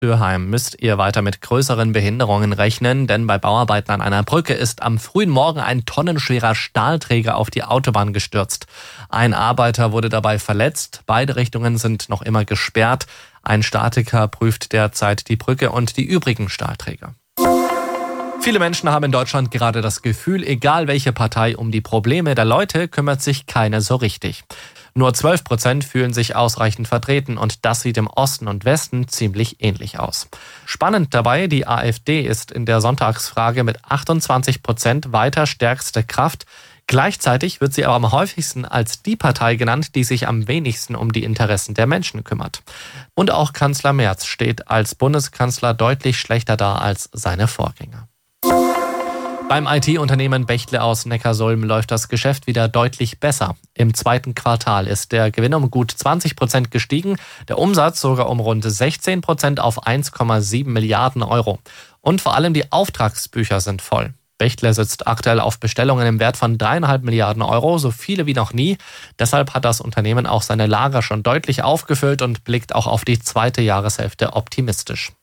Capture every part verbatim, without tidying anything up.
Dürheim müsst ihr weiter mit größeren Behinderungen rechnen, denn bei Bauarbeiten an einer Brücke ist am frühen Morgen ein tonnenschwerer Stahlträger auf die Autobahn gestürzt. Ein Arbeiter wurde dabei verletzt. Beide Richtungen sind noch immer gesperrt. Ein Statiker prüft derzeit die Brücke und die übrigen Stahlträger. Viele Menschen haben in Deutschland gerade das Gefühl, egal welche Partei, um die Probleme der Leute kümmert sich keine so richtig. Nur zwölf Prozent fühlen sich ausreichend vertreten und das sieht im Osten und Westen ziemlich ähnlich aus. Spannend dabei, die AfD ist in der Sonntagsfrage mit achtundzwanzig Prozent weiter stärkste Kraft. Gleichzeitig wird sie aber am häufigsten als die Partei genannt, die sich am wenigsten um die Interessen der Menschen kümmert. Und auch Kanzler Merz steht als Bundeskanzler deutlich schlechter da als seine Vorgänger. Beim I T-Unternehmen Bechtle aus Neckarsulm läuft das Geschäft wieder deutlich besser. Im zweiten Quartal ist der Gewinn um gut zwanzig Prozent gestiegen, der Umsatz sogar um rund sechzehn Prozent auf eins Komma sieben Milliarden Euro. Und vor allem die Auftragsbücher sind voll. Bechtle sitzt aktuell auf Bestellungen im Wert von dreieinhalb Milliarden Euro, so viele wie noch nie. Deshalb hat das Unternehmen auch seine Lager schon deutlich aufgefüllt und blickt auch auf die zweite Jahreshälfte optimistisch.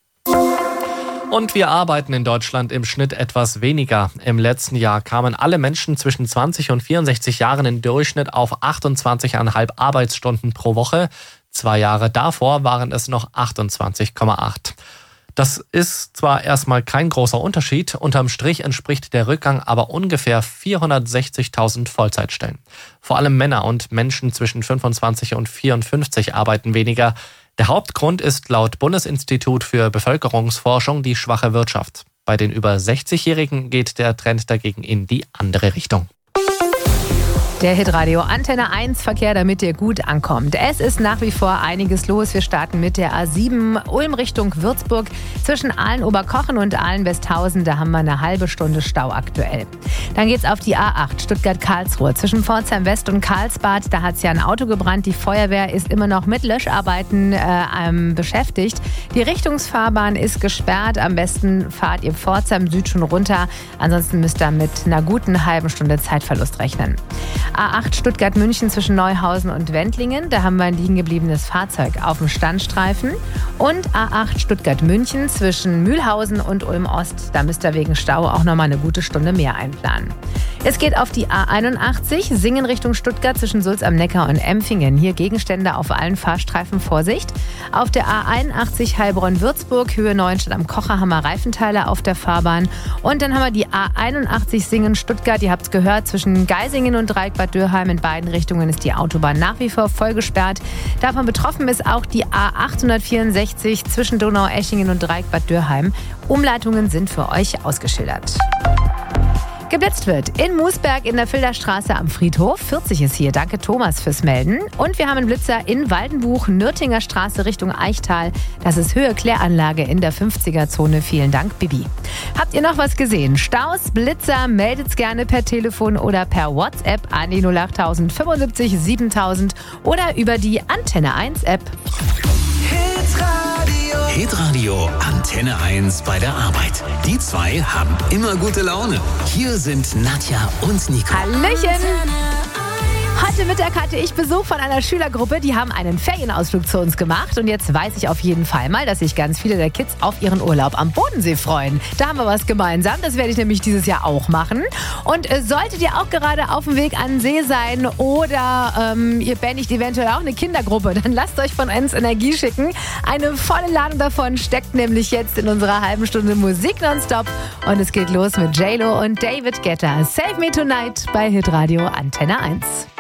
Und wir arbeiten in Deutschland im Schnitt etwas weniger. Im letzten Jahr kamen alle Menschen zwischen zwanzig und vierundsechzig Jahren im Durchschnitt auf achtundzwanzig Komma fünf Arbeitsstunden pro Woche. Zwei Jahre davor waren es noch achtundzwanzig Komma acht. Das ist zwar erstmal kein großer Unterschied, unterm Strich entspricht der Rückgang aber ungefähr vierhundertsechzigtausend Vollzeitstellen. Vor allem Männer und Menschen zwischen fünfundzwanzig und vierundfünfzig arbeiten weniger. Der Hauptgrund ist laut Bundesinstitut für Bevölkerungsforschung die schwache Wirtschaft. Bei den über sechzigjährigen geht der Trend dagegen in die andere Richtung. Der Hitradio Antenne eins Verkehr, damit ihr gut ankommt. Es ist nach wie vor einiges los. Wir starten mit der A sieben Ulm Richtung Würzburg. Zwischen Aalen-Oberkochen und Aalen-Westhausen, da haben wir eine halbe Stunde Stau aktuell. Dann geht's auf die A acht Stuttgart-Karlsruhe. Zwischen Pforzheim West und Karlsbad, da hat's ja ein Auto gebrannt. Die Feuerwehr ist immer noch mit Löscharbeiten äh, ähm, beschäftigt. Die Richtungsfahrbahn ist gesperrt. Am besten fahrt ihr Pforzheim Süd schon runter. Ansonsten müsst ihr mit einer guten halben Stunde Zeitverlust rechnen. A acht Stuttgart-München zwischen Neuhausen und Wendlingen. Da haben wir ein liegen gebliebenes Fahrzeug auf dem Standstreifen. Und A acht Stuttgart-München zwischen Mühlhausen und Ulm-Ost. Da müsst ihr wegen Stau auch nochmal eine gute Stunde mehr einplanen. Es geht auf die A einundachtzig, Singen Richtung Stuttgart zwischen Sulz am Neckar und Empfingen. Hier Gegenstände auf allen Fahrstreifen, Vorsicht. Auf der A einundachtzig Heilbronn-Würzburg, Höhe Neuenstadt am Kocher, haben wir Reifenteile auf der Fahrbahn. Und dann haben wir die A einundachtzig Singen-Stuttgart, ihr habt es gehört, zwischen Geisingen und Dreieck-Bad Dürheim. In beiden Richtungen ist die Autobahn nach wie vor voll gesperrt. Davon betroffen ist auch die A achthundertvierundsechzig zwischen Donaueschingen und Dreieck-Bad Dürheim. Umleitungen sind für euch ausgeschildert. Geblitzt wird in Moosberg in der Filderstraße am Friedhof. vierzig ist hier. Danke Thomas fürs Melden. Und wir haben einen Blitzer in Waldenbuch, Nürtinger Straße Richtung Eichtal. Das ist Höhe-Kläranlage in der fünfziger-Zone. Vielen Dank, Bibi. Habt ihr noch was gesehen? Staus, Blitzer, meldet's gerne per Telefon oder per WhatsApp an die null acht fünfundsiebzig siebentausend oder über die Antenne eins App. Hitradio Antenne eins bei der Arbeit. Die zwei haben immer gute Laune. Hier sind Nadja und Nico. Hallöchen! Heute Mittag hatte ich Besuch von einer Schülergruppe, die haben einen Ferienausflug zu uns gemacht und jetzt weiß ich auf jeden Fall mal, dass sich ganz viele der Kids auf ihren Urlaub am Bodensee freuen. Da haben wir was gemeinsam, das werde ich nämlich dieses Jahr auch machen. Und äh, solltet ihr auch gerade auf dem Weg an den See sein oder ähm, ihr bändigt eventuell auch eine Kindergruppe, dann lasst euch von uns Energie schicken. Eine volle Ladung davon steckt nämlich jetzt in unserer halben Stunde Musik nonstop und es geht los mit J-Lo und David Guetta. Save Me Tonight bei Hitradio Antenne eins.